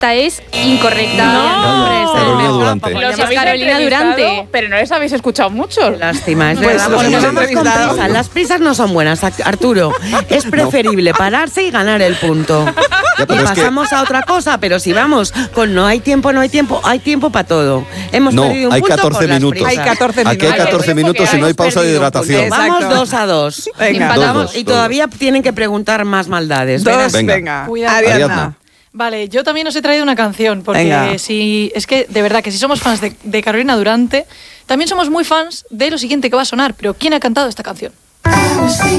es incorrecta. No. Carolina Durante. Los habéis Carolina Durante. Pero no les habéis escuchado mucho. Lástima, es Pues verdad, los porque hemos vamos con entrevistado. prisa. Las prisas no son buenas, Arturo. Es preferible pararse y ganar el punto. Ya, Y pero es que- pasamos a otra cosa, pero si vamos con no hay tiempo, hay tiempo para todo. Hemos No, perdido un hay punto 14 por las minutos. prisas. Hay 14 Aquí hay minutos. 14 minutos y no hay pausa de hidratación. Vamos Exacto. 2-2. Venga. Empatamos 2-2, y todavía tienen que preguntar más maldades. Dos, Venga. venga. Cuidado. Ariadna. Vale, yo también os he traído una canción, porque Venga. es que de verdad que si somos fans de Carolina Durante, también somos muy fans de lo siguiente que va a sonar, pero ¿quién ha cantado esta canción?